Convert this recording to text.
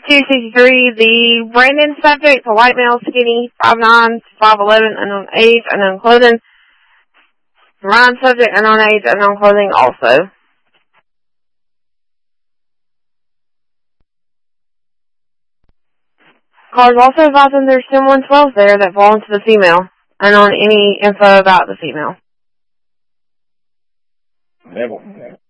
263, the Brandon subject, a white male, skinny, 5'9", 5'11", unknown age, unknown clothing. Ryan subject, unknown age, unknown clothing also. Callers also advising there's 112s there that belong to the female. Unknown any info about the female. Never.